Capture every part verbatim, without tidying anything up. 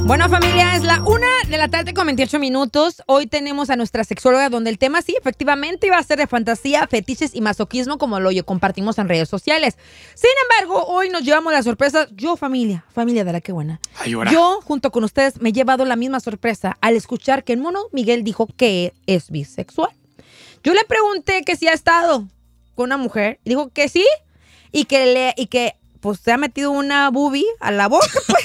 Bueno, familia, es la una de la tarde con veintiocho minutos. Hoy tenemos a nuestra sexóloga, donde el tema sí, efectivamente, iba a ser de fantasía, fetiches y masoquismo, como lo compartimos en redes sociales. Sin embargo, hoy nos llevamos la sorpresa. Yo, familia, familia de la que buena. Ay, ahora. Yo, junto con ustedes, me he llevado la misma sorpresa al escuchar que el mono Miguel dijo que es bisexual. Yo le pregunté que si ha estado con una mujer, y dijo que sí, y que le, y que pues se ha metido una boobie a la boca, pues.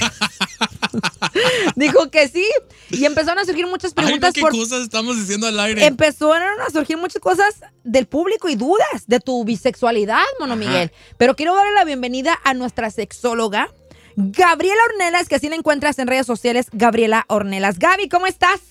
Dijo que sí. Y empezaron a surgir muchas preguntas. Ay, no, ¿qué por... cosas estamos diciendo al aire? Empezaron a surgir muchas cosas del público y dudas de tu bisexualidad, mono Ajá. Miguel. Pero quiero darle la bienvenida a nuestra sexóloga, Gabriela Ornelas, que así la encuentras en redes sociales, Gabriela Ornelas. Gaby, ¿cómo estás?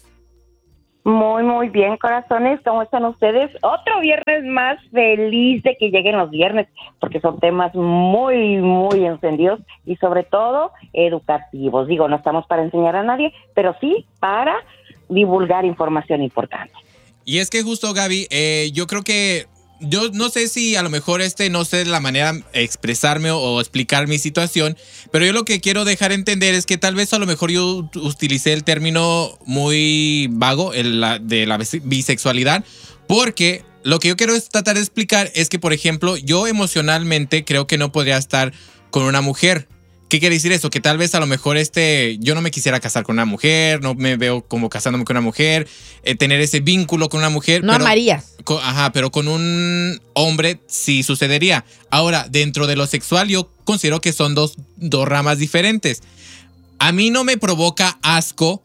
Muy, muy bien, corazones. ¿Cómo están ustedes? Otro viernes más, feliz de que lleguen los viernes, porque son temas muy, muy encendidos y sobre todo educativos. Digo, no estamos para enseñar a nadie, pero sí para divulgar información importante. Y es que justo, Gaby, eh, yo creo que yo no sé si a lo mejor este no sé la manera de expresarme o, o explicar mi situación, pero yo lo que quiero dejar entender es que tal vez a lo mejor yo ut- utilicé el término muy vago el, la, de la bis- bisexualidad, porque lo que yo quiero es tratar de explicar es que, por ejemplo, yo emocionalmente creo que no podría estar con una mujer. ¿Qué quiere decir eso? Que tal vez a lo mejor este, yo no me quisiera casar con una mujer, no me veo como casándome con una mujer, eh, tener ese vínculo con una mujer. No pero, amarías. con, ajá, pero con un hombre sí sucedería. Ahora, dentro de lo sexual yo considero que son dos, dos ramas diferentes. A mí no me provoca asco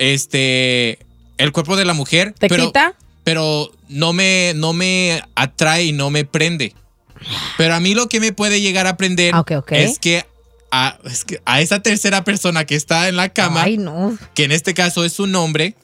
este, el cuerpo de la mujer. ¿Te pero, quita? Pero no me, no me atrae y no me prende. Pero a mí lo que me puede llegar a prender Ah, ok, ok. es que A, es que a esa tercera persona que está en la cama, Ay, no. que en este caso es un hombre,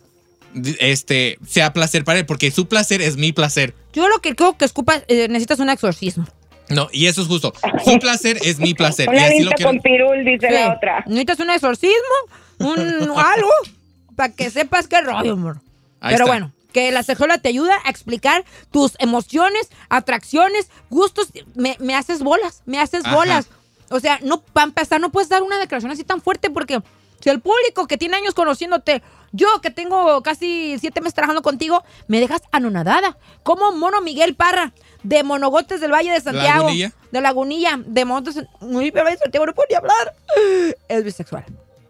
este, sea placer para él, porque su placer es mi placer. Yo lo que creo que escupas, eh, necesitas un exorcismo. No, y eso es justo. Su placer es mi placer. Y Una así lo lista quiero. con pirul, dice Sí. la otra. Necesitas un exorcismo, un algo, para que sepas qué rollo, amor. Ahí Pero está. bueno, que la sexóloga te ayuda a explicar tus emociones, atracciones, gustos. Me, me haces bolas, me haces Ajá. bolas. O sea, no, para empezar, no puedes dar una declaración así tan fuerte porque si el público que tiene años conociéndote, yo que tengo casi siete meses trabajando contigo, me dejas anonadada. Como mono Miguel Parra, de Monogotes del Valle de Santiago. Lagunilla. De Lagunilla, de Montes. Muy bebé, Santiago, no puedo ni hablar. Es bisexual.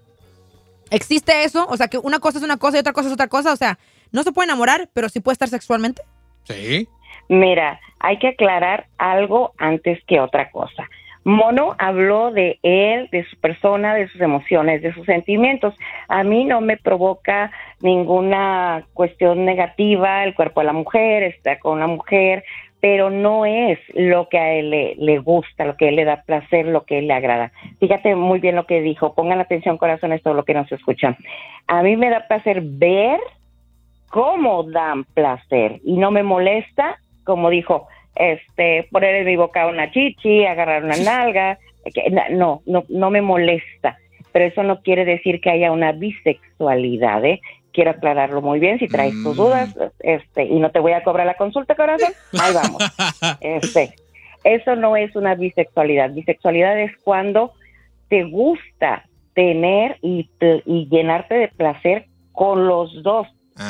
¿Existe eso? O sea, que una cosa es una cosa y otra cosa es otra cosa. O sea, no se puede enamorar, pero sí puede estar sexualmente. Sí. Mira, hay que aclarar algo antes que otra cosa. Mono habló de él, de su persona, de sus emociones, de sus sentimientos. A mí no me provoca ninguna cuestión negativa el cuerpo de la mujer, estar con la mujer, pero no es lo que a él le, le gusta, lo que a él le da placer, lo que a él le agrada. Fíjate muy bien lo que dijo, pongan atención, corazones, todo lo que nos escuchan. A mí me da placer ver cómo dan placer y no me molesta, como dijo, este, poner en mi boca una chichi, agarrar una nalga, que, no, no, no me molesta, pero eso no quiere decir que haya una bisexualidad, ¿eh? Quiero aclararlo muy bien, si traes tus dudas, este, y no te voy a cobrar la consulta, corazón, ahí vamos. Este, eso no es una bisexualidad. Bisexualidad es cuando te gusta tener y, y llenarte de placer con los dos.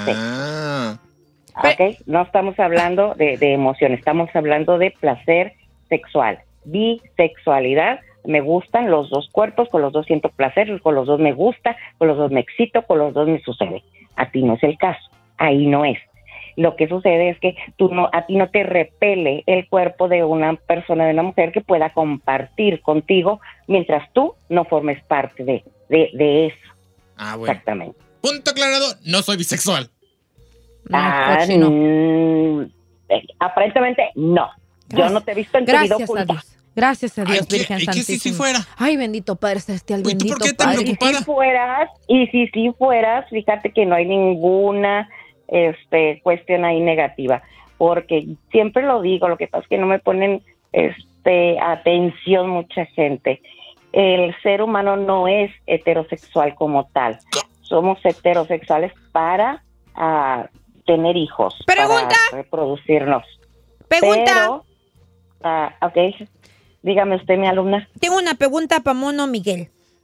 Ah. ¿Ok? No estamos hablando de, de emoción, estamos hablando de placer sexual. Bisexualidad, me gustan los dos cuerpos, con los dos siento placer, con los dos me gusta, con los dos me excito, con los dos me sucede. A ti no es el caso, ahí no es. Lo que sucede es que tú no, a ti no te repele el cuerpo de una persona, de una mujer que pueda compartir contigo mientras tú no formes parte de, de, de eso. Ah, bueno. Exactamente. Punto aclarado, no soy bisexual. No, Ah, cochino. mm, eh, aparentemente no. Yo Gracias. no te he visto en tu Gracias video a oculta. Dios. Gracias a Dios, Ay, ¿qué- Virgen y qué si Santísima. sí fuera? Ay, bendito Padre Celestial, Uy, ¿tú bendito por qué tan Padre. preocupada? Si fueras, y si sí fueras, fíjate que no hay ninguna este, cuestión ahí negativa, porque siempre lo digo, lo que pasa es que no me ponen este, atención mucha gente. El ser humano no es heterosexual como tal. Somos heterosexuales para uh, tener hijos, Pregunta. para reproducirnos. Pregunta. Pero, uh, ok, dígame usted, mi alumna. Tengo una pregunta para mono Miguel. Oh,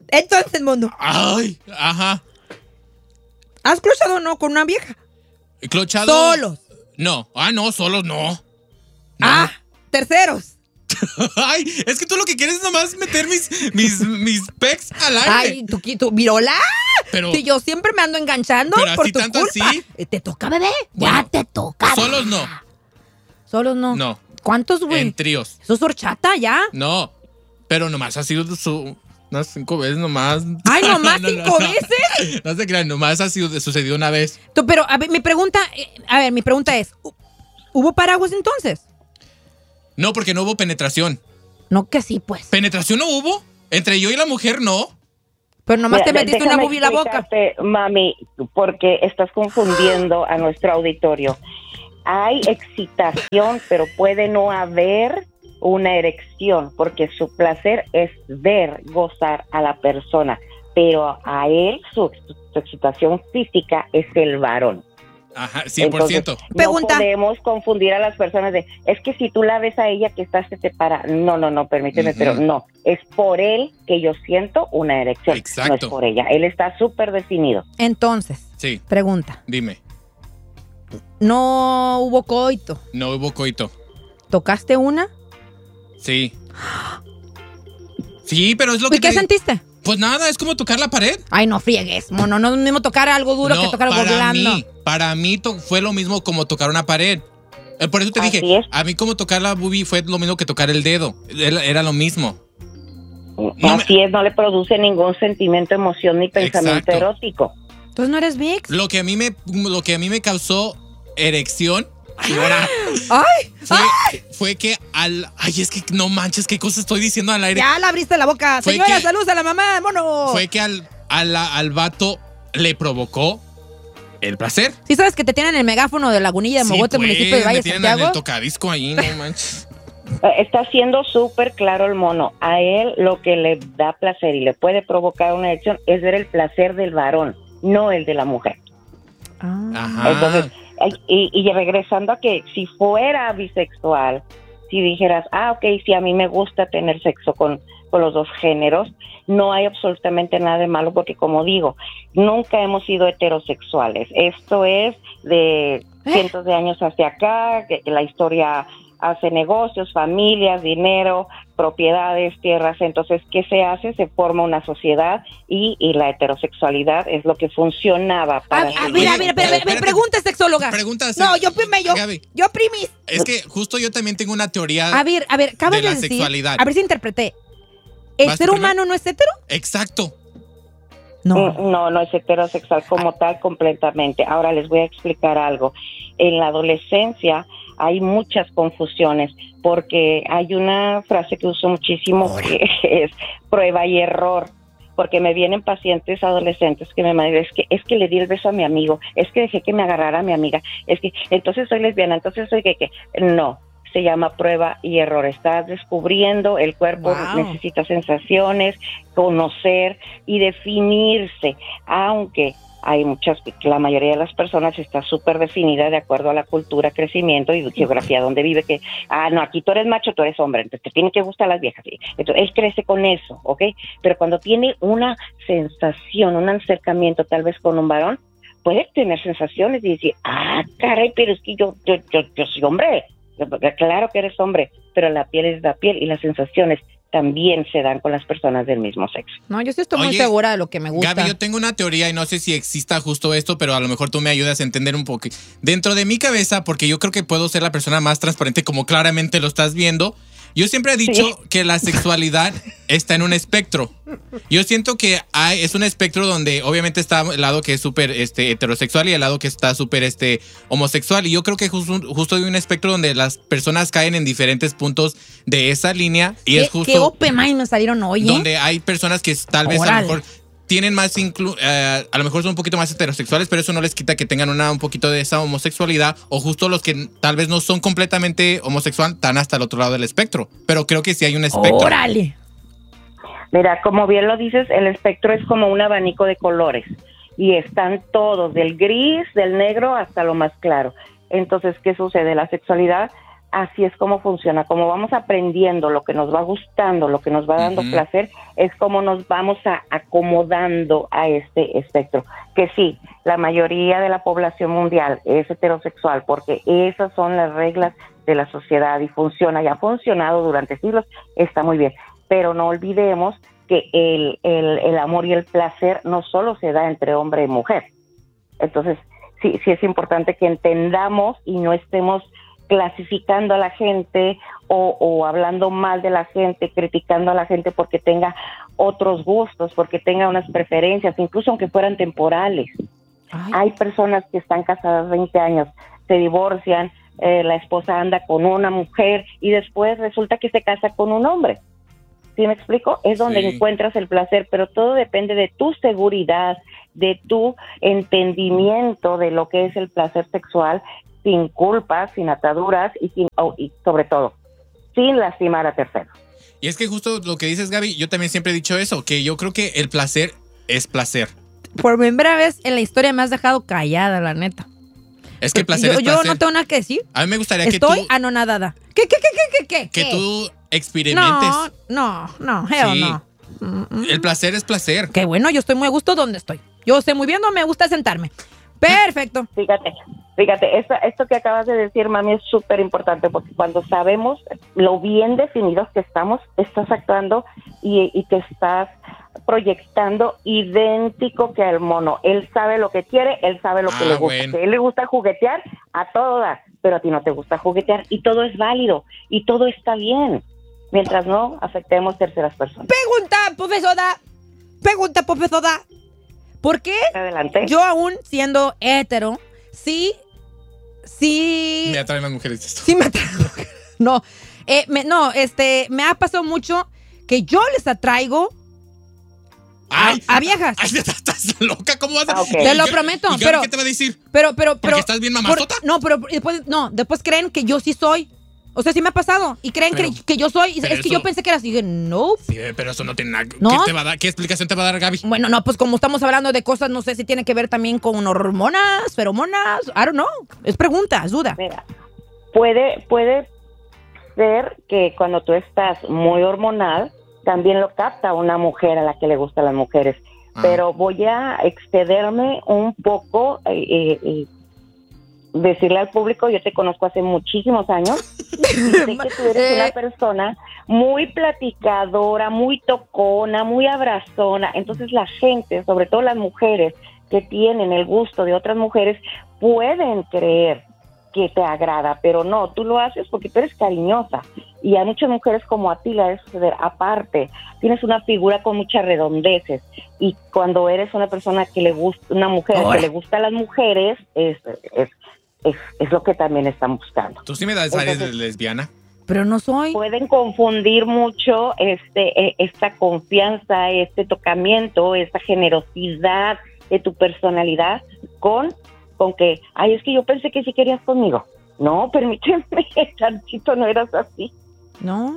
Entonces, mono, Ay, ajá. ¿has clochado o no con una vieja? ¿Clochado? Solos. No. Ah, no, solos no. No. Ah, terceros. Ay, es que tú lo que quieres es nomás meter mis, mis, mis pecs al aire. Ay, tú, tú, virola. Pero- Si yo siempre me ando enganchando Pero por así tu tanto culpa. así. Eh, ¿Te toca, bebé? Bueno, ya te toca. Solos no. Solos no. No. ¿Cuántos, güey? En tríos. Eso es horchata, ya. No. Pero nomás ha sido su, unas cinco veces nomás. Ay, ¿nomás No, no, cinco no. veces? No se crean, nomás ha sido, sucedió una vez. Tú, pero, a ver, mi pregunta, eh, a ver, mi pregunta es, ¿hu- ¿hubo paraguas entonces? No, porque no hubo penetración. No, que sí, pues. ¿Penetración no hubo? Entre yo y la mujer, no. Pero nomás Mira, te de- metiste una déjame boobie en la boca. explicarte, mami, porque estás confundiendo a nuestro auditorio. Hay excitación, pero puede no haber una erección, porque su placer es ver, gozar a la persona, pero a él su, su excitación física es el varón. Ajá, cien por ciento. Entonces, Pregunta. no podemos confundir a las personas de, es que si tú la ves a ella que está se te para. No, no, no, permíteme, Ujú. pero no. Es por él que yo siento una erección. Exacto. No es por ella. Él está súper definido. Entonces, Sí, pregunta, dime. no hubo coito. No hubo coito. ¿Tocaste una? Sí. Sí, pero es lo ¿Y que qué te- sentiste? Pues nada, es como tocar la pared. Ay, no friegues, mono. No es lo mismo tocar algo duro que tocar algo para blando. mí, para mí to- fue lo mismo como tocar una pared. Eh, Por eso te Así dije, es. a mí como tocar la boobie fue lo mismo que tocar el dedo. Era, era lo mismo. No Así es, no le produce ningún sentimiento, emoción ni pensamiento Exacto. erótico. Entonces no eres mix. Lo que a mí me, lo que a mí me causó erección era- Ay, fue, fue que al, ay, es que no manches, qué cosa estoy diciendo al aire. ya la abriste la boca. Fue Señora, que- saludos a la mamá, mono. Fue que al, al, al vato le provocó el placer. ¿Sí sabes que te tienen el megáfono de Lagunilla de Sí, Mogote, pues, municipio de Valle me de tienen en Santiago? el tocadisco ahí, no manches. Eh, Está siendo súper claro el mono. A él lo que le da placer y le puede provocar una erección es ver el placer del varón, no el de la mujer. Ah. Ajá. Entonces, ay, y, y regresando a que si fuera bisexual, si dijeras, ah, ok, sí, a mí me gusta tener sexo con, con los dos géneros, no hay absolutamente nada de malo porque, como digo, nunca hemos sido heterosexuales. Esto es de cientos de años hacia acá, que, que la historia hace negocios, familias, dinero, propiedades, tierras. Entonces, ¿qué se hace? Se forma una sociedad y, y la heterosexualidad es lo que funcionaba A, para... a seguir- ver, a ver, a ver, a ver, Espérate. pregunta, sexóloga. Pregunta, No, sí. yo primero, yo, Gaby. yo primis. Es que justo yo también tengo una teoría. A ver, a ver, acabas De de, la decir. sexualidad. A ver si interpreté. ¿El ¿Vas ser tú humano no es hetero? Exacto. No. Mm, No, no es heterosexual como tal completamente. Ahora les voy a explicar algo. En la adolescencia hay muchas confusiones porque hay una frase que uso muchísimo que es prueba y error. Porque me vienen pacientes adolescentes que me dicen, es que, es que le di el beso a mi amigo, es que dejé que me agarrara a mi amiga, es que entonces soy lesbiana, entonces soy que, que no. Se llama prueba y error. Estás descubriendo, el cuerpo Wow. necesita sensaciones, conocer y definirse, aunque hay muchas, la mayoría de las personas está súper definida de acuerdo a la cultura, crecimiento y geografía donde vive, que, ah, no, aquí tú eres macho, tú eres hombre, entonces te tienen que gustar las viejas. ¿Sí? Entonces, él crece con eso, ¿ok? Pero cuando tiene una sensación, un acercamiento tal vez con un varón, puede tener sensaciones y decir, ah, caray, pero es que yo, yo, yo, yo soy hombre. Claro que eres hombre, pero la piel es la piel y las sensaciones también se dan con las personas del mismo sexo. No, yo sí estoy muy Oye, segura de lo que me gusta. Gaby, yo tengo una teoría y no sé si exista justo esto, pero a lo mejor tú me ayudas a entender un poco. Dentro de mi cabeza, porque yo creo que puedo ser la persona más transparente como claramente lo estás viendo, yo siempre he dicho Sí. que la sexualidad está en un espectro. Yo siento que hay, es un espectro donde obviamente está el lado que es súper este, heterosexual y el lado que está súper este, homosexual. Y yo creo que justo, justo hay un espectro donde las personas caen en diferentes puntos de esa línea. Y ¿Qué, es justo qué open mind me salieron hoy, ¿eh? donde hay personas que tal vez a Órale. lo mejor tienen más inclu eh, a lo mejor son un poquito más heterosexuales, pero eso no les quita que tengan una un poquito de esa homosexualidad, o justo los que tal vez no son completamente homosexual están hasta el otro lado del espectro, pero creo que sí hay un espectro. Órale. Mira, como bien lo dices, el espectro es como un abanico de colores y están todos, del gris, del negro hasta lo más claro. Entonces, ¿qué sucede? La sexualidad así es como funciona, como vamos aprendiendo lo que nos va gustando, lo que nos va dando uh-huh. placer, es como nos vamos a, acomodando a este espectro. Que sí, la mayoría de la población mundial es heterosexual, porque esas son las reglas de la sociedad y funciona, y ha funcionado durante siglos, está muy bien. Pero no olvidemos que el, el, el amor y el placer no solo se da entre hombre y mujer. Entonces, sí, sí es importante que entendamos y no estemos clasificando a la gente o, o hablando mal de la gente, criticando a la gente porque tenga otros gustos, porque tenga unas preferencias, incluso aunque fueran temporales. Ay. Hay personas que están casadas veinte años, se divorcian, eh, la esposa anda con una mujer y después resulta que se casa con un hombre. ¿Sí me explico? Es donde sí. encuentras el placer, pero todo depende de tu seguridad, de tu entendimiento de lo que es el placer sexual, sin culpas, sin ataduras y, sin, oh, y sobre todo, sin lastimar a terceros. Y es que justo lo que dices, Gaby, yo también siempre he dicho eso, que yo creo que el placer es placer. Por primera vez en la historia me has dejado callada, la neta. Es que el placer yo, es placer. Yo no tengo nada que decir. A mí me gustaría Estoy que tú... Estoy anonadada. ¿Qué, qué, qué, qué, qué, qué? Que tú experimentes. No, no, no, hell sí. no. Mm-mm. El placer es placer. Qué bueno, yo estoy muy a gusto donde estoy. Yo sé muy bien dónde me gusta sentarme. Perfecto. Fíjate, fíjate, esto, esto que acabas de decir, mami, es súper importante porque cuando sabemos lo bien definidos que estamos, estás actuando y, y te estás proyectando idéntico que al mono. Él sabe lo que quiere, él sabe lo que ah, le gusta. Bueno. Que a él le gusta juguetear a todas, pero a ti no te gusta juguetear y todo es válido y todo está bien, mientras no afectemos terceras personas. Pregunta, profesora. Pregunta, profesora. ¿Por qué Adelante. Yo aún siendo hetero, sí, sí... Me atraen las mujeres esto. Sí me atraen las mujeres. No, eh, me, no, este, me ha pasado mucho que yo les atraigo ay, a, a viejas. Ay, ¿estás loca? ¿Cómo vas a...? Ah, okay. Te lo prometo, ¿Y pero... ¿Qué te va a decir? Pero, pero, pero... ¿Porque estás bien mamazota? Por, no, pero después, no, después creen que yo sí soy... O sea, sí me ha pasado. Y creen pero, que, que yo soy. Es que eso, yo pensé que era así. Dije, no. Sí, pero eso no tiene nada. ¿No? ¿Qué te va a dar? ¿Qué explicación te va a dar, Gaby? Bueno, no, pues como estamos hablando de cosas, no sé si tiene que ver también con hormonas, feromonas. I don't know. Es pregunta, es duda. Mira, puede, puede ser que cuando tú estás muy hormonal, también lo capta una mujer a la que le gustan las mujeres. Ah. Pero voy a excederme un poco. Eh, eh, decirle al público, yo te conozco hace muchísimos años y sé que tú eres una persona muy platicadora, muy tocona, muy abrazona. Entonces la gente, sobre todo las mujeres que tienen el gusto de otras mujeres, pueden creer que te agrada, pero no, tú lo haces porque tú eres cariñosa y a muchas mujeres como a ti le debe suceder. Aparte, tienes una figura con muchas redondeces y cuando eres una persona que le gusta, una mujer oh. que le gusta a las mujeres, es... es Es, es lo que también están buscando. ¿Tú sí me das aires de lesbiana? Pero no soy. Pueden confundir mucho este esta confianza, este tocamiento, esta generosidad de tu personalidad con, con que, ay, es que yo pensé que sí querías conmigo. No, permíteme, Chanchito, no eras así. No.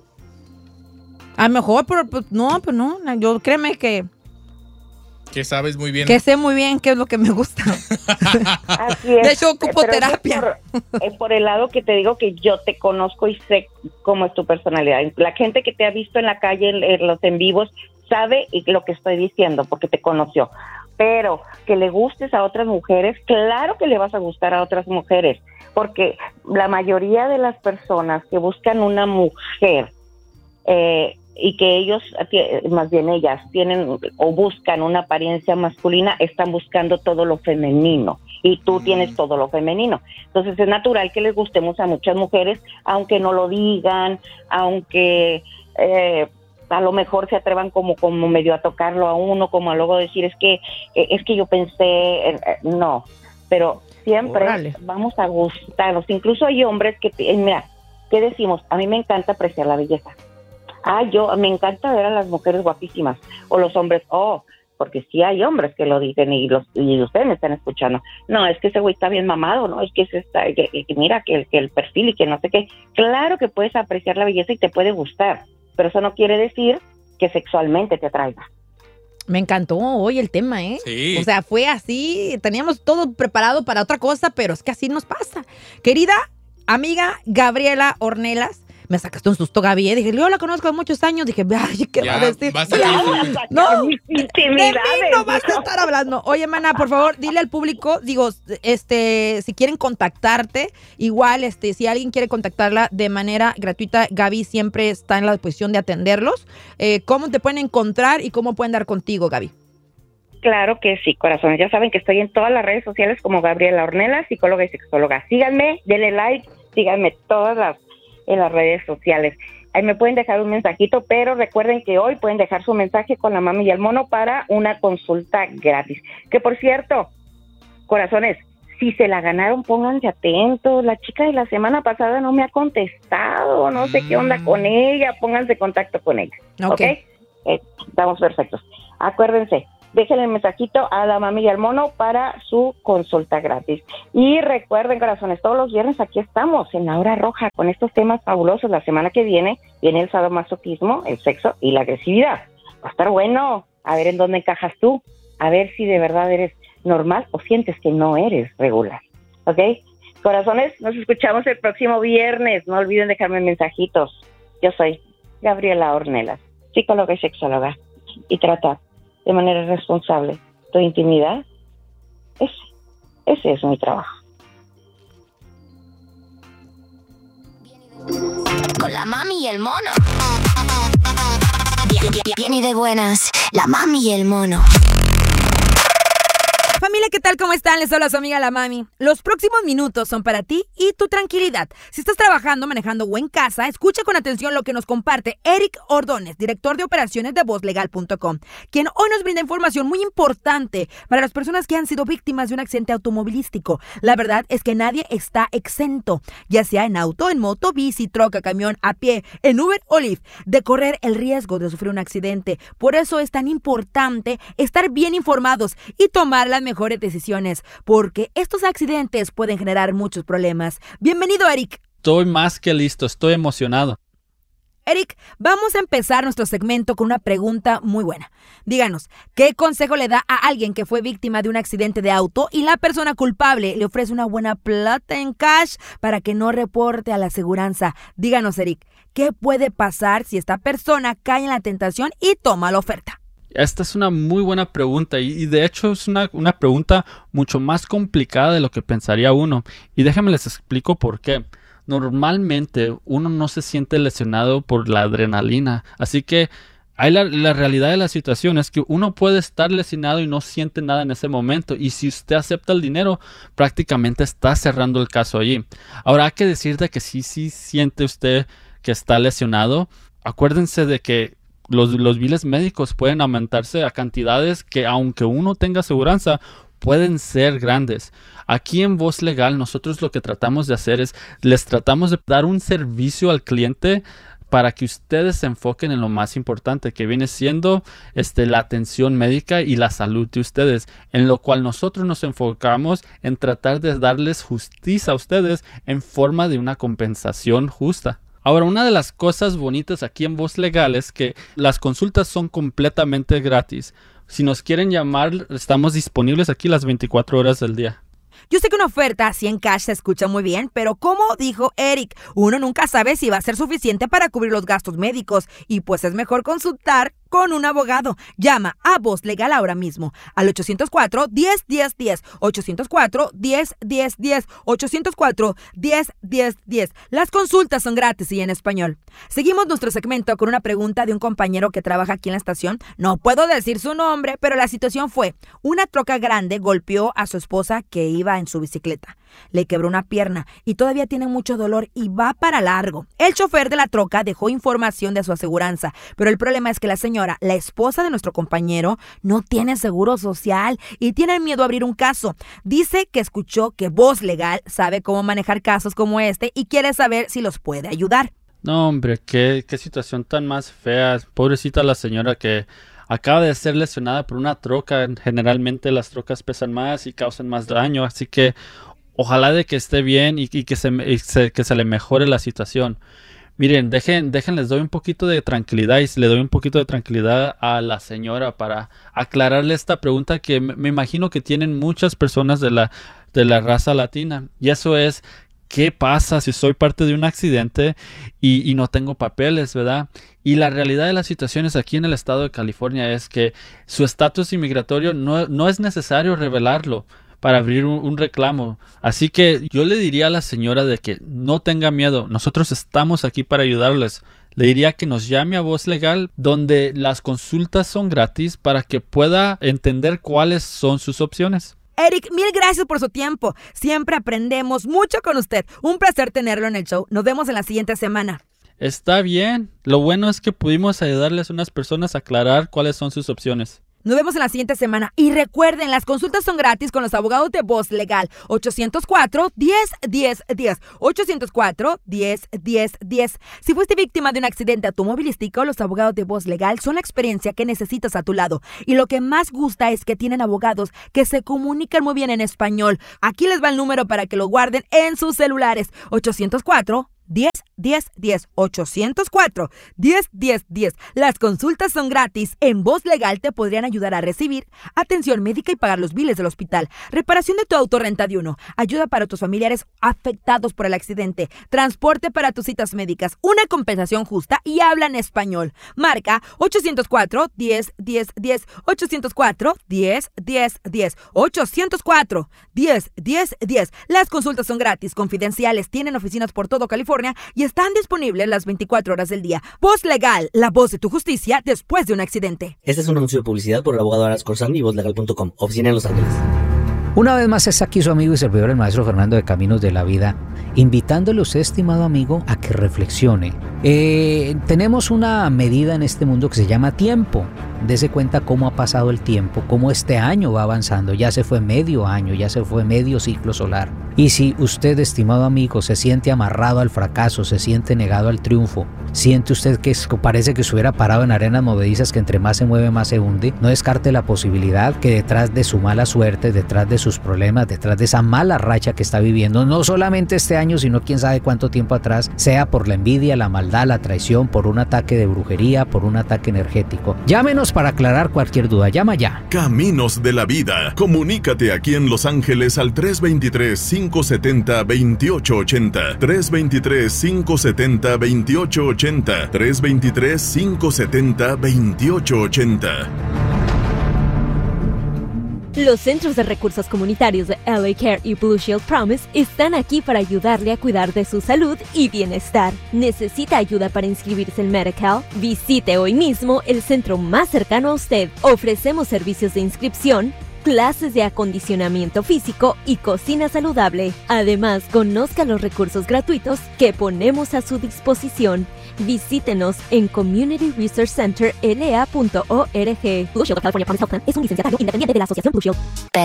A lo mejor, pero pues, no, pues no. Yo créeme que... Que sabes muy bien. Que sé muy bien qué es lo que me gusta. Así es. De hecho, ocupo pero terapia. Es por, es por el lado que te digo que yo te conozco y sé cómo es tu personalidad. La gente que te ha visto en la calle, en, en los en vivos, sabe lo que estoy diciendo porque te conoció. Pero que le gustes a otras mujeres, claro que le vas a gustar a otras mujeres. Porque la mayoría de las personas que buscan una mujer... Eh, y que ellos, más bien ellas, tienen o buscan una apariencia masculina, están buscando todo lo femenino y tú mm. tienes todo lo femenino. Entonces es natural que les gustemos a muchas mujeres, aunque no lo digan, aunque eh, a lo mejor se atrevan como, como medio a tocarlo a uno, como a luego decir, es que, es que yo pensé, eh, no, pero siempre Órale. Vamos a gustarnos. Incluso hay hombres que, eh, mira, ¿qué decimos? A mí me encanta apreciar la belleza. Ah, yo, me encanta ver a las mujeres guapísimas. O los hombres, oh, porque sí hay hombres que lo dicen y los y ustedes me están escuchando. No, es que ese güey está bien mamado, ¿no? Es que, ese está, que, que mira, que el, que el perfil y que no sé qué. Claro que puedes apreciar la belleza y te puede gustar, pero eso no quiere decir que sexualmente te atraiga. Me encantó hoy el tema, ¿eh? Sí. O sea, fue así, teníamos todo preparado para otra cosa, pero es que así nos pasa. Querida, amiga Gabriela Ornelas. Me sacaste un susto, Gaby. ¿eh? Dije, yo la conozco de muchos años. Dije, ay, ¿qué Ya, va a decir? vas a sacar- No, mis de mí intimidades. no vas a estar hablando. Oye, mana, por favor, dile al público, digo, este, si quieren contactarte, igual, este, si alguien quiere contactarla de manera gratuita, Gaby siempre está en la disposición de atenderlos. Eh, ¿Cómo te pueden encontrar y cómo pueden dar contigo, Gaby? Claro que sí, corazones. Ya saben que estoy en todas las redes sociales como Gabriela Ornelas, psicóloga y sexóloga. Síganme, denle like, síganme todas las en las redes sociales. Ahí me pueden dejar un mensajito, pero recuerden que hoy pueden dejar su mensaje con la mami y el mono para una consulta gratis. Que por cierto, corazones, si se la ganaron, pónganse atentos. La chica de la semana pasada no me ha contestado, no sé qué onda con ella. Pónganse en contacto con ella. ¿Ok? Ok. Eh, estamos perfectos. Acuérdense, déjenle el mensajito a la mami y al mono para su consulta gratis. Y recuerden, corazones, todos los viernes aquí estamos en la hora roja con estos temas fabulosos. La semana que viene viene el sadomasoquismo, el sexo y la agresividad. Va a estar bueno. A ver en dónde encajas tú. A ver si de verdad eres normal o sientes que no eres regular. ¿Ok? Corazones, nos escuchamos el próximo viernes. No olviden dejarme mensajitos. Yo soy Gabriela Ornelas, psicóloga y sexóloga. Y tratar de manera responsable tu intimidad. Ese, ese es mi trabajo. Con la mami y el mono. Bien, bien, bien y de buenas, la mami y el mono. Familia, ¿qué tal? ¿Cómo están? Les habla su amiga la mami. Los próximos minutos son para ti y tu tranquilidad. Si estás trabajando, manejando o en casa, escucha con atención lo que nos comparte Eric Ordóñez, director de operaciones de voz legal punto com, quien hoy nos brinda información muy importante para las personas que han sido víctimas de un accidente automovilístico. La verdad es que nadie está exento, ya sea en auto, en moto, bici, troca, camión, a pie, en Uber o Lyft, de correr el riesgo de sufrir un accidente. Por eso es tan importante estar bien informados y tomar las mejores decisiones, porque estos accidentes pueden generar muchos problemas. Bienvenido, Eric. Estoy más que listo, estoy emocionado. Eric, vamos a empezar nuestro segmento con una pregunta muy buena. Díganos, ¿qué consejo le da a alguien que fue víctima de un accidente de auto y la persona culpable le ofrece una buena plata en cash para que no reporte a la aseguranza? Díganos, Eric, ¿qué puede pasar si esta persona cae en la tentación y toma la oferta? Esta es una muy buena pregunta y, y de hecho es una, una pregunta mucho más complicada de lo que pensaría uno. Y déjenme les explico por qué. Normalmente uno no se siente lesionado por la adrenalina. Así que hay la, la realidad de la situación es que uno puede estar lesionado y no siente nada en ese momento. Y si usted acepta el dinero, prácticamente está cerrando el caso allí. Ahora hay que decir de que sí, sí siente usted que está lesionado. Acuérdense de que Los, los biles médicos pueden aumentarse a cantidades que, aunque uno tenga aseguranza, pueden ser grandes. Aquí en Voz Legal nosotros lo que tratamos de hacer es, les tratamos de dar un servicio al cliente para que ustedes se enfoquen en lo más importante, que viene siendo este, la atención médica y la salud de ustedes, en lo cual nosotros nos enfocamos en tratar de darles justicia a ustedes en forma de una compensación justa. Ahora, una de las cosas bonitas aquí en Voz Legal es que las consultas son completamente gratis. Si nos quieren llamar, estamos disponibles aquí las veinticuatro horas del día. Yo sé que una oferta así en cash se escucha muy bien, pero como dijo Eric, uno nunca sabe si va a ser suficiente para cubrir los gastos médicos y pues es mejor consultar con un abogado. Llama a Voz Legal ahora mismo al ochocientos cuatro, diez, diez, diez, ochocientos cuatro, diez, diez, diez, ochocientos cuatro, diez, diez, diez. Las consultas son gratis y en español. Seguimos nuestro segmento con una pregunta de un compañero que trabaja aquí en la estación. No puedo decir su nombre, pero la situación fue: una troca grande golpeó a su esposa que iba en su bicicleta. Le quebró una pierna y todavía tiene mucho dolor y va para largo. El chofer de la troca dejó información de su aseguranza, pero el problema es que la señora, la esposa de nuestro compañero, no tiene seguro social y tiene miedo a abrir un caso. Dice que escuchó que Voz Legal sabe cómo manejar casos como este y quiere saber si los puede ayudar. No, hombre, qué, qué situación tan más fea. Pobrecita la señora que acaba de ser lesionada por una troca. Generalmente las trocas pesan más y causan más daño, así que ojalá de que esté bien y, y, que, se, y se, que se le mejore la situación. Miren, dejen, dejen, les doy un poquito de tranquilidad y le doy un poquito de tranquilidad a la señora para aclararle esta pregunta que me, me imagino que tienen muchas personas de la, de la raza latina. Y eso es, ¿qué pasa si soy parte de un accidente y, y no tengo papeles, verdad? Y la realidad de las situaciones aquí en el estado de California es que su estatus inmigratorio no, no es necesario revelarlo para abrir un, un reclamo. Así que yo le diría a la señora de que no tenga miedo. Nosotros estamos aquí para ayudarles. Le diría que nos llame a Voz Legal, donde las consultas son gratis para que pueda entender cuáles son sus opciones. Eric, mil gracias por su tiempo. Siempre aprendemos mucho con usted. Un placer tenerlo en el show. Nos vemos en la siguiente semana. Está bien. Lo bueno es que pudimos ayudarles a unas personas a aclarar cuáles son sus opciones. Nos vemos en la siguiente semana. Y recuerden, las consultas son gratis con los abogados de Voz Legal. ocho cero cuatro, diez, diez, diez. ocho cero cuatro, diez, diez, diez. Si fuiste víctima de un accidente automovilístico, los abogados de Voz Legal son la experiencia que necesitas a tu lado. Y lo que más gusta es que tienen abogados que se comunican muy bien en español. Aquí les va el número para que lo guarden en sus celulares. ocho cero cuatro, diez, diez, diez. ocho cero cuatro, diez, diez, diez. Las consultas son gratis. En Voz Legal te podrían ayudar a recibir atención médica y pagar los biles del hospital, reparación de tu auto renta de uno, ayuda para tus familiares afectados por el accidente, transporte para tus citas médicas, una compensación justa y hablan español. Marca ocho cero cuatro, diez, diez, diez. ocho cero cuatro, diez, diez, diez. ocho cero cuatro, diez, diez, diez. Las consultas son gratis, confidenciales, tienen oficinas por todo California y están disponibles las veinticuatro horas del día. Voz Legal, la voz de tu justicia después de un accidente. Este es un anuncio de publicidad por el abogado Aras Corzani y voz legal punto com, oficina en Los Ángeles. Una vez más está aquí su amigo y servidor, el maestro Fernando de Caminos de la Vida, invitándole a usted, estimado amigo, a que reflexione. Eh, tenemos una medida en este mundo que se llama tiempo. Dese cuenta cómo ha pasado el tiempo, cómo este año va avanzando. Ya se fue medio año, ya se fue medio ciclo solar. Y si usted, estimado amigo, se siente amarrado al fracaso, se siente negado al triunfo, siente usted que es, parece que estuviera parado en arenas movedizas que entre más se mueve más se hunde, no descarte la posibilidad que detrás de su mala suerte, detrás de sus problemas, detrás de esa mala racha que está viviendo, no solamente este año, sino quién sabe cuánto tiempo atrás, sea por la envidia, la maldad, la traición, por un ataque de brujería, por un ataque energético. Llámenos para aclarar cualquier duda. Llama ya. Caminos de la Vida. Comunícate aquí en Los Ángeles al tres dos tres, cinco siete cero, dos ocho ocho cero. tres dos tres, cinco siete cero, dos ocho ocho cero. tres dos tres, cinco siete cero, dos ocho ocho cero. Los Centros de Recursos Comunitarios de L A Care y Blue Shield Promise están aquí para ayudarle a cuidar de su salud y bienestar. ¿Necesita ayuda para inscribirse en Medi-Cal? Visite hoy mismo el centro más cercano a usted. Ofrecemos servicios de inscripción, clases de acondicionamiento físico y cocina saludable. Además, conozca los recursos gratuitos que ponemos a su disposición. Visítenos en community research center l a punto org. Blue Shield of California Promise Health Plan es un licenciatario independiente de la Asociación Blue Shield.